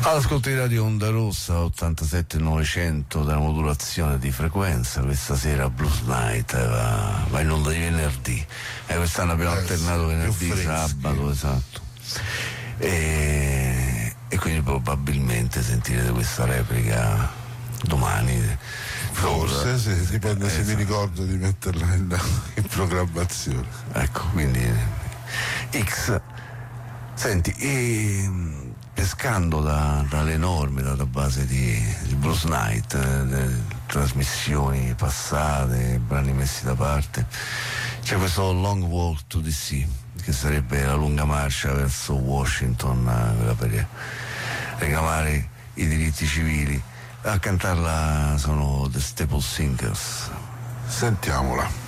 Ascolti di Radio Onda Rossa 87.900 della modulazione di frequenza. Questa sera Blues Night va in onda di venerdì, quest'anno abbiamo alternato venerdì, sabato, esatto, e quindi probabilmente sentirete questa replica domani, forse sì, dipende se mi ricordo di metterla in programmazione. Ecco, quindi X. Senti, pescando dall'enorme database di Blues Night, trasmissioni passate, brani messi da parte, c'è questo Long Walk to DC, che sarebbe la lunga marcia verso Washington, per reclamare i diritti civili. A cantarla sono The Staple Singers. Sentiamola.